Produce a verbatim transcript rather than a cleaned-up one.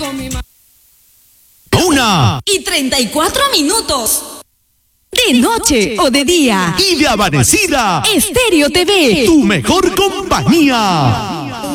Una y treinta y cuatro minutos. De noche o de día. Y de amanecida. Estéreo T V. Tu mejor compañía.